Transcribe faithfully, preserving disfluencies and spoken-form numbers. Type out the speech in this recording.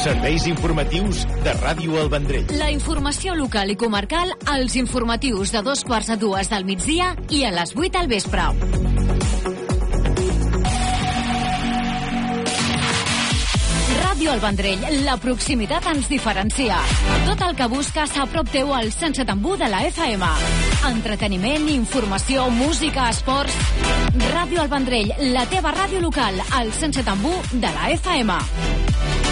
Serveis informatius de Ràdio El Vendrell. La informació local i comarcal als informatius de dos quarts a dues del migdia i a les vuit al vespre. Ràdio El Vendrell, la proximitat ens diferencia. Tot el que busques a prop teu al sense tambú de la F M. Entreteniment, informació, música, esports... Ràdio El Vendrell, la teva ràdio local, al sense tambú de la F M.